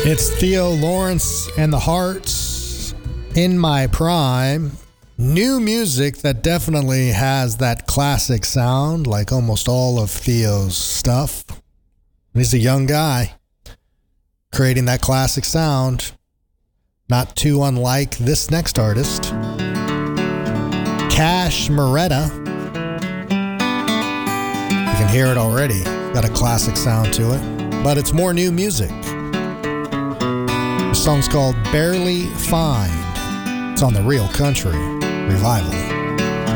It's Theo Lawrence and the Hearts, In My Prime. New music that definitely has that classic sound, like almost all of Theo's stuff. He's a young guy creating that classic sound, not too unlike this next artist, Cash Moretta. You can hear it already, got a classic sound to it, but it's more new music. The song's called Barely Fine. It's on the Real Country Revival.